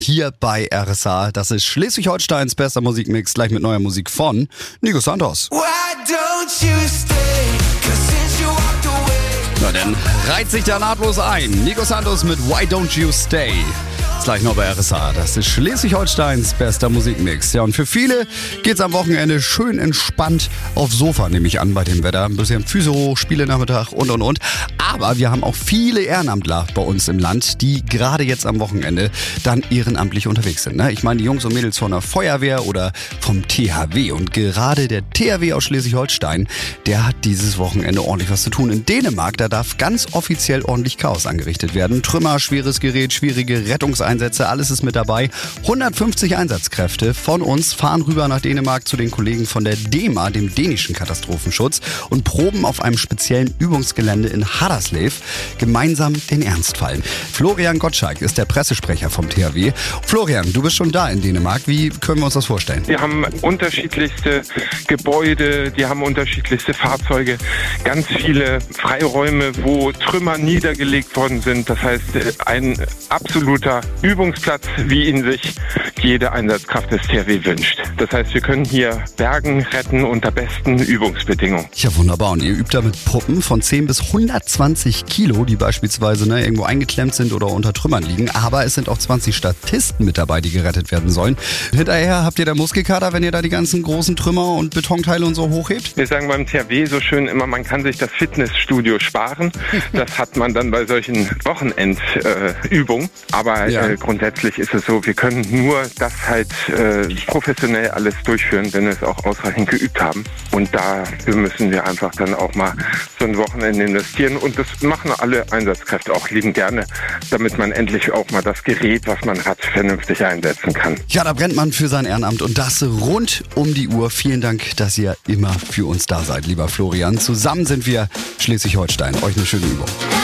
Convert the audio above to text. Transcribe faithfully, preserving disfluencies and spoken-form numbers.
Hier bei R S A. Das ist Schleswig-Holsteins bester Musikmix, gleich mit neuer Musik von Nico Santos. Why don't you stay? 'Cause since you walked away. Na dann reiht sich da nahtlos ein. Nico Santos mit Why Don't You Stay. Ist gleich noch bei R S A. Das ist Schleswig-Holsteins bester Musikmix. Ja, und für viele geht's am Wochenende schön entspannt aufs Sofa, nehme ich an, bei dem Wetter. Ein bisschen Füße hoch, Spielenachmittag und und und. Aber wir haben auch viele Ehrenamtler bei uns im Land, die gerade jetzt am Wochenende dann ehrenamtlich unterwegs sind. Ne? Ich meine die Jungs und Mädels von der Feuerwehr oder vom T H W. Und gerade der T H W aus Schleswig-Holstein, der hat dieses Wochenende ordentlich was zu tun. In Dänemark, da darf ganz offiziell ordentlich Chaos angerichtet werden. Trümmer, schweres Gerät, schwierige Rettungseinsätze, alles ist mit dabei. hundertfünfzig Einsatzkräfte von uns fahren rüber nach Dänemark zu den Kollegen von der D E M A, dem dänischen Katastrophenschutz, und proben auf einem speziellen Übungsgelände in Haderslev gemeinsam den Ernstfall. Florian Gottschalk ist der Pressesprecher vom T H W. Florian, du bist schon da in Dänemark. Wie können wir uns das vorstellen? Wir haben unterschiedlichste Gebäude, die haben unterschiedlichste Fahrzeuge, ganz viele Freiräume, wo Trümmer niedergelegt worden sind. Das heißt, ein absoluter Übungsplatz, wie ihn sich jede Einsatzkraft des T H W wünscht. Das heißt, wir können hier Bergen retten unter besten Übungsbedingungen. Ja, wunderbar. Und ihr übt da mit Puppen von zehn bis hundertzwanzig Kilo, die beispielsweise ne, irgendwo eingeklemmt sind oder unter Trümmern liegen. Aber es sind auch zwanzig Statisten mit dabei, die gerettet werden sollen. Hinterher habt ihr da Muskelkater, wenn ihr da die ganzen großen Trümmer und Betonteile und so hochhebt? Wir sagen beim T H W so schön immer, man kann sich das Fitnessstudio sparen. Das hat man dann bei solchen Wochenendübungen. Äh, Aber Ja. äh, grundsätzlich ist es so, wir können nur das halt äh, professionell alles durchführen, wenn wir es auch ausreichend geübt haben. Und da müssen wir einfach dann auch mal so ein Wochenende investieren. Und das machen alle Einsatzkräfte auch lieben gerne, damit man endlich auch mal das Gerät, was man hat, vernünftig einsetzen kann. Ja, da brennt man für sein Ehrenamt und das rund um die Uhr. Vielen Dank, dass ihr immer für uns da seid, lieber Florian. Zusammen sind wir Schleswig-Holstein. Euch eine schöne Übung.